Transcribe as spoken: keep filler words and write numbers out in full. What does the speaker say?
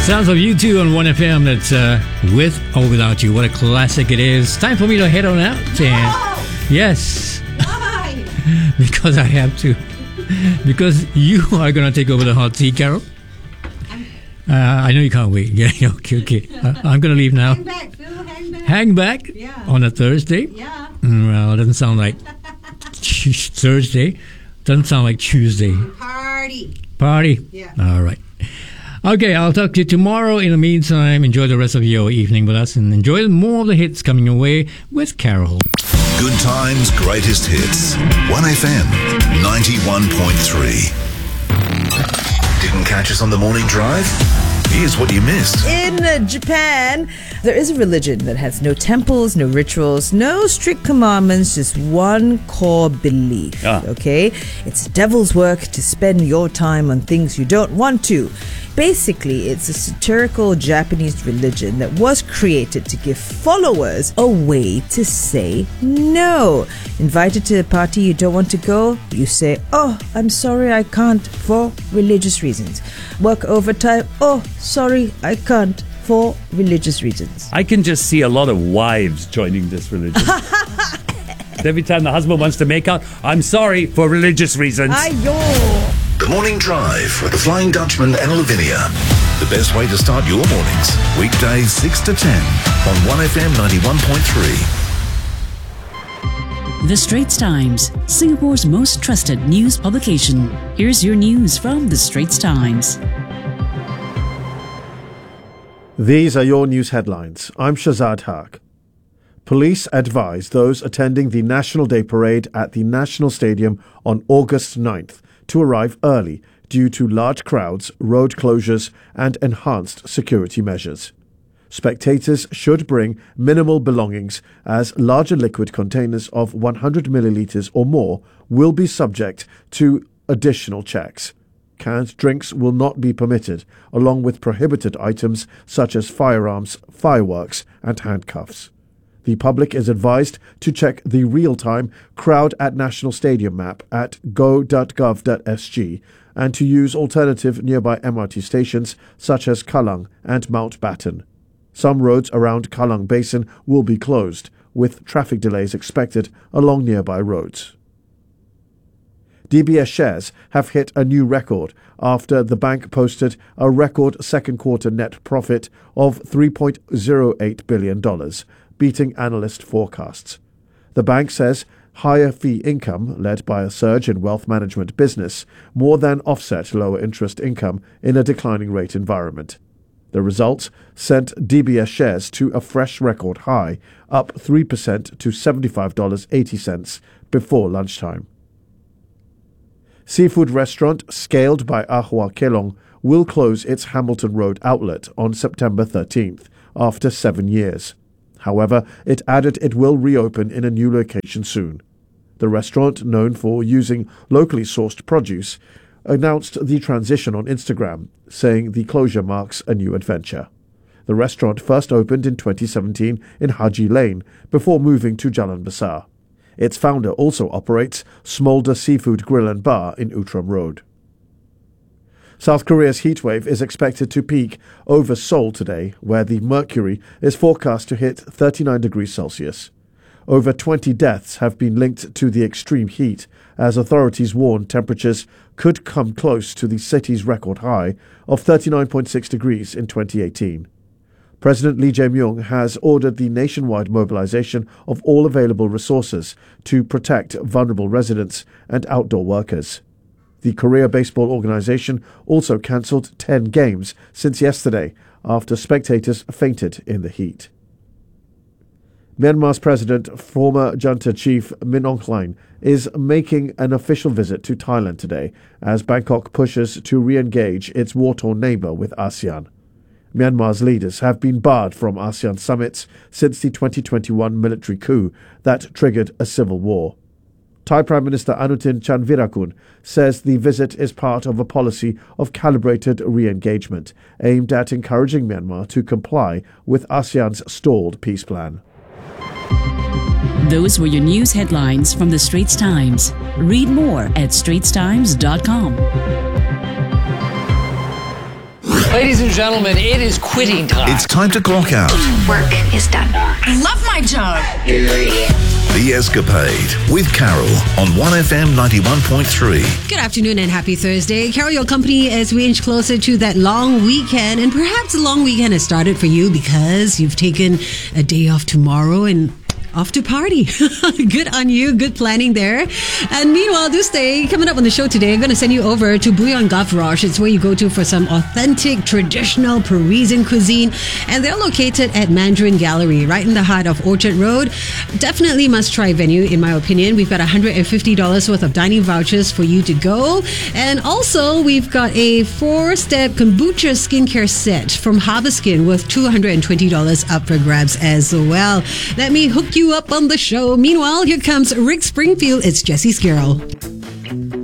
Sounds of U two on one F M. That's uh, With or Without You. What a classic it is. Time for me to head on out. And yes. Why? Because I have to. Because you are going to take over the hot seat, Carol. Uh, I know you can't wait. Yeah, okay, okay. Uh, I'm going to leave now. Hang back, Phil. Hang back. Hang back Yeah. on a Thursday? Yeah. Mm, well, it doesn't sound like Thursday. Doesn't sound like Tuesday. Party. Party? Yeah. All right. Okay, I'll talk to you tomorrow. In the meantime, enjoy the rest of your evening with us and enjoy more of the hits coming your way with Carol. Good times, greatest hits. one F M ninety-one point three. Didn't catch us on the morning drive? Here's what you missed. In uh, Japan, there is a religion that has no temples, no rituals, no strict commandments, just one core belief. Ah. Okay? It's devil's work to spend your time on things you don't want to. Basically, it's a satirical Japanese religion that was created to give followers a way to say no. Invited to a party you don't want to go, you say, "Oh, I'm sorry, I can't," for religious reasons. Work overtime, "Oh, sorry, I can't," for religious reasons. I can just see a lot of wives joining this religion. Every time the husband wants to make out, "I'm sorry, for religious reasons." Ayo! The Morning Drive with the Flying Dutchman and Lavinia. The best way to start your mornings. Weekdays six to ten on one F M ninety-one point three. The Straits Times, Singapore's most trusted news publication. Here's your news from The Straits Times. These are your news headlines. I'm Shazad Haq. Police advise those attending the National Day Parade at the National Stadium on August ninth to arrive early due to large crowds, road closures, and enhanced security measures. Spectators should bring minimal belongings, as larger liquid containers of one hundred millilitres or more will be subject to additional checks. Canned drinks will not be permitted, along with prohibited items such as firearms, fireworks, and handcuffs. The public is advised to check the real-time Crowd at National Stadium map at go dot gov dot s g and to use alternative nearby M R T stations such as Kallang and Mountbatten. Some roads around Kallang Basin will be closed, with traffic delays expected along nearby roads. D B S shares have hit a new record after the bank posted a record second quarter net profit of three point zero eight billion dollars, beating analyst forecasts. The bank says higher fee income, led by a surge in wealth management business, more than offset lower interest income in a declining rate environment. The results sent D B S shares to a fresh record high, up three percent to seventy-five dollars and eighty cents before lunchtime. Seafood restaurant scaled by Ahua Kelong will close its Hamilton Road outlet on September thirteenth after seven years. However, it added it will reopen in a new location soon. The restaurant, known for using locally sourced produce, announced the transition on Instagram, saying the closure marks a new adventure. The restaurant first opened in twenty seventeen in Haji Lane before moving to Jalan Besar. Its founder also operates Smolder Seafood Grill and Bar in Outram Road. South Korea's heatwave is expected to peak over Seoul today, where the mercury is forecast to hit thirty-nine degrees Celsius. Over twenty deaths have been linked to the extreme heat, as authorities warn temperatures could come close to the city's record high of thirty-nine point six degrees in twenty eighteen. President Lee Jae-myung has ordered the nationwide mobilization of all available resources to protect vulnerable residents and outdoor workers. The Korea Baseball Organization also cancelled ten games since yesterday after spectators fainted in the heat. Myanmar's president, former junta chief Min Aung Hlaing, is making an official visit to Thailand today as Bangkok pushes to re-engage its war-torn neighbour with ASEAN. Myanmar's leaders have been barred from ASEAN summits since the twenty twenty-one military coup that triggered a civil war. Thai Prime Minister Anutin Chanvirakul says the visit is part of a policy of calibrated re-engagement aimed at encouraging Myanmar to comply with ASEAN's stalled peace plan. Those were your news headlines from The Straits Times. Read more at straits times dot com. Ladies and gentlemen, it is quitting time. It's time to clock out. Work is done. I love my job. The Escapade with Carol on one F M ninety-one point three. Good afternoon and happy Thursday. Carol, your company as we inch closer to that long weekend, and perhaps the long weekend has started for you because you've taken a day off tomorrow and off to party. Good on you. Good planning there. And meanwhile, do stay. Coming up on the show today, I'm going to send you over to Bouillon Gavroche. It's where you go to for some authentic, traditional Parisian cuisine. And they're located at Mandarin Gallery, right in the heart of Orchard Road. Definitely must try venue, in my opinion. We've got one hundred fifty dollars worth of dining vouchers for you to go. And also, we've got a four-step kombucha skincare set from Harbour Skin worth two hundred twenty dollars up for grabs as well. Let me hook you up on the show. Meanwhile, here comes Rick Springfield. It's Jesse's Girl.